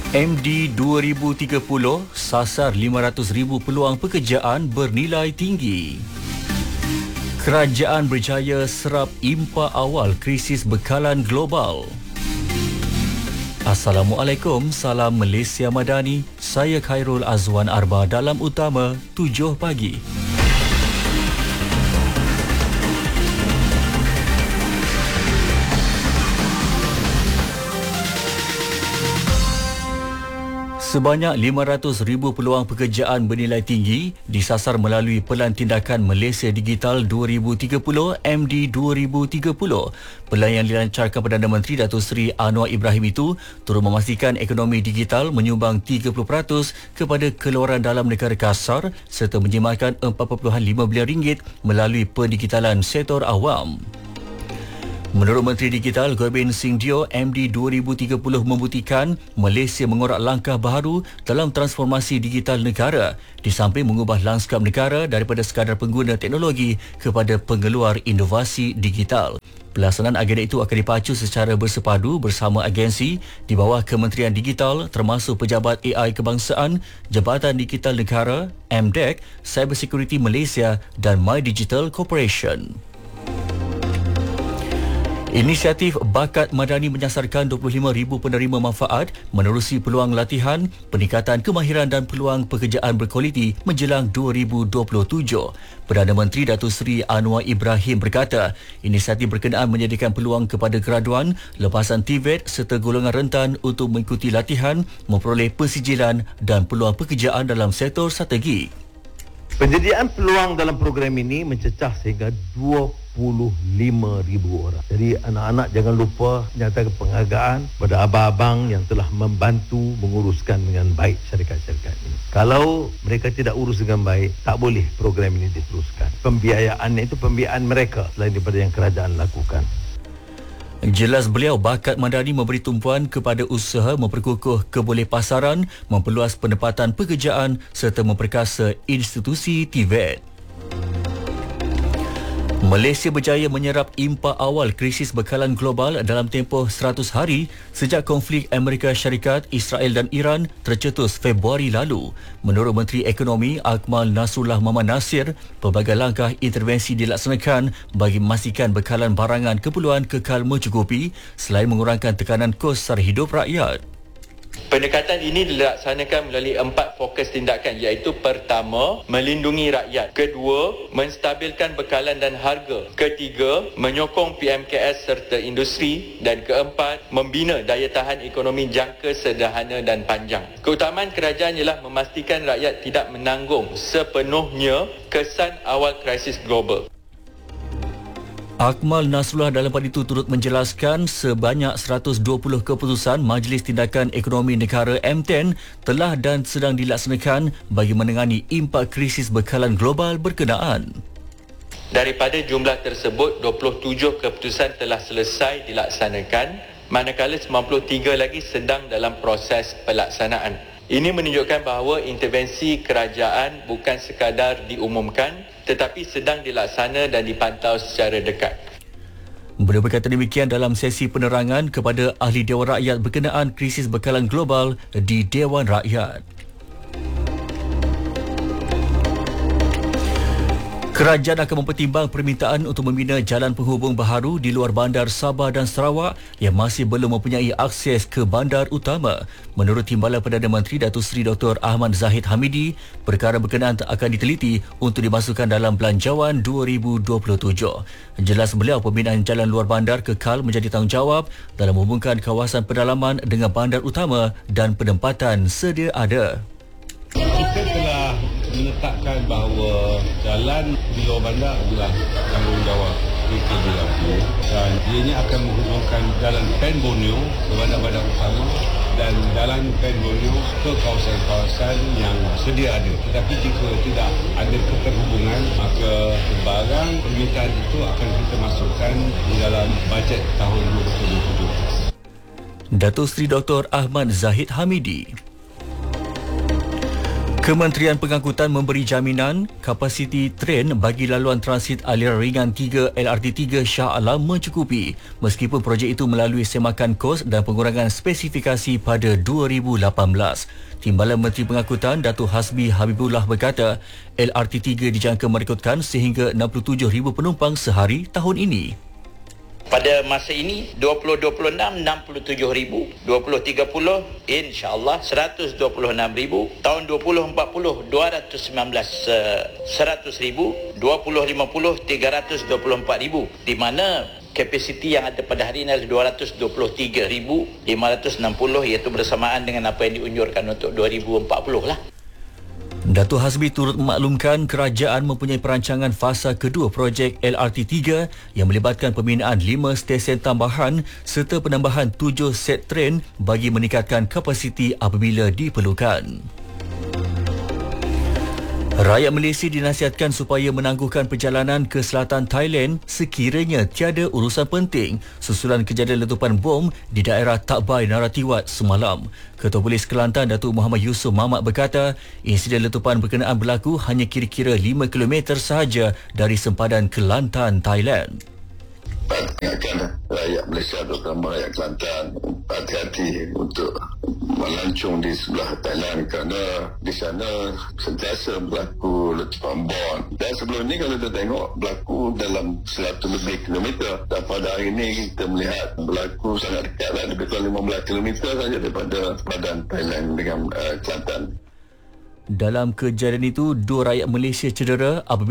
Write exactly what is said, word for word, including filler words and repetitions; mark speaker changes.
Speaker 1: M D dua ribu tiga puluh sasar lima ratus ribu peluang pekerjaan bernilai tinggi. Kerajaan berjaya serap impak awal krisis bekalan global. Assalamualaikum, salam Malaysia Madani. Saya Khairul Azwan Arba dalam Utama tujuh pagi. Sebanyak lima ratus ribu peluang pekerjaan bernilai tinggi disasar melalui Pelan Tindakan Malaysia Digital dua ribu tiga puluh M D dua ribu tiga puluh. Pelan yang dilancarkan Perdana Menteri Datuk Seri Anwar Ibrahim itu turut memastikan ekonomi digital menyumbang tiga puluh peratus kepada keluaran dalam negara kasar serta menjimatkan empat puluh lima bilion ringgit melalui pendigitalan sektor awam. Menurut Menteri Digital Gobind Singh Dio, M D dua ribu tiga puluh membuktikan Malaysia mengorak langkah baharu dalam transformasi digital negara di samping mengubah lanskap negara daripada sekadar pengguna teknologi kepada pengeluar inovasi digital. Pelaksanaan agenda itu akan dipacu secara bersepadu bersama agensi di bawah Kementerian Digital termasuk Pejabat A I Kebangsaan, Jabatan Digital Negara, M D E C, Cyber Security Malaysia dan My Digital Corporation. Inisiatif Bakat Madani menyasarkan dua puluh lima ribu penerima manfaat menerusi peluang latihan, peningkatan kemahiran dan peluang pekerjaan berkualiti menjelang dua ribu dua puluh tujuh. Perdana Menteri Datuk Seri Anwar Ibrahim berkata, inisiatif berkenaan menyediakan peluang kepada graduan, lepasan T V E T serta golongan rentan untuk mengikuti latihan, memperoleh pensijilan dan peluang pekerjaan dalam sektor strategi.
Speaker 2: Penyediaan peluang dalam program ini mencecah sehingga dua puluh lima ribu orang. Jadi anak-anak jangan lupa nyatakan penghargaan pada abang-abang yang telah membantu menguruskan dengan baik syarikat-syarikat ini. Kalau mereka tidak urus dengan baik, tak boleh program ini diteruskan. Pembiayaannya itu pembiayaan mereka selain daripada yang kerajaan lakukan.
Speaker 1: Jelas beliau, Bakat Madani memberi tumpuan kepada usaha memperkukuh kebolehpasaran, memperluas penempatan pekerjaan serta memperkasa institusi T V E T. Malaysia berjaya menyerap impak awal krisis bekalan global dalam tempoh seratus hari sejak konflik Amerika Syarikat, Israel dan Iran tercetus Februari lalu. Menurut Menteri Ekonomi Akmal Nasrullah Muhammad Nasir, pelbagai langkah intervensi dilaksanakan bagi memastikan bekalan barangan keperluan kekal mencukupi selain mengurangkan tekanan kos sara hidup rakyat.
Speaker 3: Pendekatan ini dilaksanakan melalui empat fokus tindakan iaitu pertama, melindungi rakyat. Kedua, menstabilkan bekalan dan harga. Ketiga, menyokong P M K S serta industri. Dan keempat, membina daya tahan ekonomi jangka sederhana dan panjang. Keutamaan kerajaan ialah memastikan rakyat tidak menanggung sepenuhnya kesan awal krisis global.
Speaker 1: Akmal Nasrullah dalam pada itu turut menjelaskan sebanyak seratus dua puluh keputusan Majlis Tindakan Ekonomi Negara M sepuluh telah dan sedang dilaksanakan bagi menangani impak krisis bekalan global berkenaan.
Speaker 3: Daripada jumlah tersebut, dua puluh tujuh keputusan telah selesai dilaksanakan, manakala sembilan puluh tiga lagi sedang dalam proses pelaksanaan. Ini menunjukkan bahawa intervensi kerajaan bukan sekadar diumumkan tetapi sedang dilaksana dan dipantau secara dekat.
Speaker 1: Beliau berkata demikian dalam sesi penerangan kepada Ahli Dewan Rakyat berkenaan krisis bekalan global di Dewan Rakyat. Kerajaan akan mempertimbang permintaan untuk membina jalan penghubung baharu di luar bandar Sabah dan Sarawak yang masih belum mempunyai akses ke bandar utama. Menurut Timbalan Perdana Menteri Datuk Seri Doktor Ahmad Zahid Hamidi, perkara berkenaan akan diteliti untuk dimasukkan dalam Belanjawan dua ribu dua puluh tujuh. Jelas beliau, pembinaan jalan luar bandar kekal menjadi tanggungjawab dalam menghubungkan kawasan pedalaman dengan bandar utama dan penempatan sedia ada.
Speaker 4: Kita telah menetapkan bahawa jalan di luar bandar adalah tanggungjawab P K B L P dan ianya akan menghubungkan jalan Pen Borneo ke bandar-bandar utama dan jalan Pen Borneo ke kawasan-kawasan yang sedia ada. Tetapi jika tidak ada keterhubungan, maka barang permintaan itu akan kita masukkan di dalam bajet tahun dua ribu dua puluh tujuh.
Speaker 1: Datuk Seri Doktor Ahmad Zahid Hamidi. Kementerian Pengangkutan memberi jaminan kapasiti tren bagi laluan transit aliran ringan tiga L R T tiga Shah Alam mencukupi meskipun projek itu melalui semakan kos dan pengurangan spesifikasi pada dua ribu lapan belas. Timbalan Menteri Pengangkutan Datuk Hasbi Habibullah berkata L R T tiga dijangka merekodkan sehingga enam puluh tujuh ribu penumpang sehari tahun ini.
Speaker 5: Pada masa ini dua puluh dua puluh enam enam puluh tujuh ribu, dua puluh tiga puluh insya-Allah seratus dua puluh enam ribu, tahun dua puluh empat puluh dua ratus sembilan belas seratus ribu, dua puluh lima puluh tiga ratus dua puluh empat ribu, di mana kapasiti yang ada pada hari ini adalah dua ratus dua puluh tiga ribu lima ratus enam puluh, iaitu bersamaan dengan apa yang diunjurkan untuk dua ribu empat puluh lah.
Speaker 1: Datuk Hasbi turut memaklumkan kerajaan mempunyai perancangan fasa kedua projek L R T tiga yang melibatkan pembinaan lima stesen tambahan serta penambahan tujuh set tren bagi meningkatkan kapasiti apabila diperlukan. Rakyat Malaysia dinasihatkan supaya menangguhkan perjalanan ke selatan Thailand sekiranya tiada urusan penting susulan kejadian letupan bom di daerah Takbai Naratiwat semalam. Ketua Polis Kelantan Datuk Muhammad Yusof Mamat berkata insiden letupan berkenaan berlaku hanya kira-kira lima kilometer sahaja dari sempadan Kelantan, Thailand.
Speaker 6: Ingatkan rakyat Malaysia terutama rakyat Kelantan hati-hati untuk melancung di sebelah Thailand kerana di sana sentiasa berlaku letupan bom. Dan sebelum ini kalau kita tengok berlaku dalam seratus lebih kilometer, dan pada hari ini kita melihat berlaku sangat dekat, lebih kurang lima belas kilometer saja daripada sempadan Thailand dengan uh, Kelantan.
Speaker 1: Dalam kejadian itu, dua rakyat Malaysia cedera apabila